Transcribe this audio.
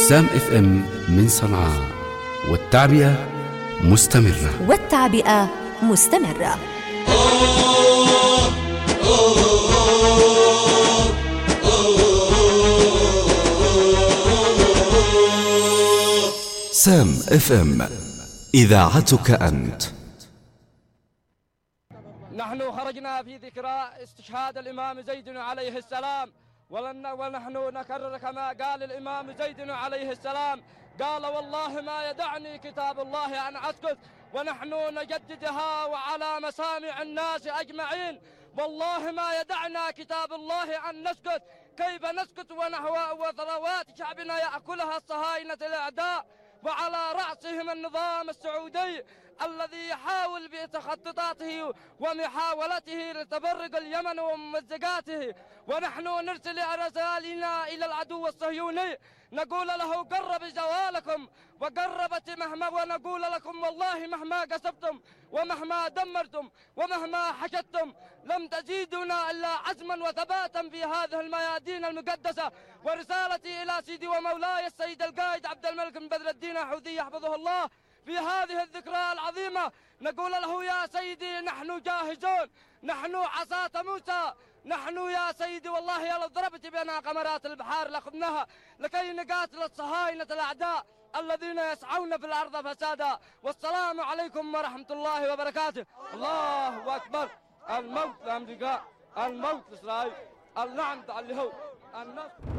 سام اف ام من صنعاء، والتعبئة مستمرة. سام اف ام، إذاعتك أنت. نحن خرجنا في ذكرى استشهاد الإمام زيد عليه السلام، ونحن نكرر كما قال الإمام زيد عليه السلام، قال: والله ما يدعني كتاب الله أن أسكت، ونحن نجددها وعلى مسامع الناس أجمعين. والله ما يدعنا كتاب الله أن نسكت. كيف نسكت وثروات شعبنا يأكلها الصهاينة الأعداء، وعلى رأسهم النظام السعودي الذي يحاول بتخطيطاته ومحاولته لتفرق اليمن وممزقاته. ونحن نرسل رسائلنا إلى العدو الصهيوني، نقول له: قرب زوالكم وقربت ونقول لكم: والله مهما قصفتم ومهما دمرتم ومهما حشدتم لم تزيدنا إلا عزما وثباتا في هذه الميادين المقدسة. ورسالتي إلى سيدي ومولاي السيد القائد عبد الملك بن بدر الدين حوثي يحفظه الله في هذه الذكرى العظيمة، نقول له: يا سيدي نحن جاهزون، نحن عصاة موسى، نحن يا سيدي والله لو ضربت بنا قمرات البحار لأخذناها لكي نقاتل الصهاينة الأعداء الذين يسعون في الأرض فسادا. والسلام عليكم ورحمة الله وبركاته. الله أكبر. الموت لأمريكا، الموت لإسرائيل، اللعنة على اليهود، النصر.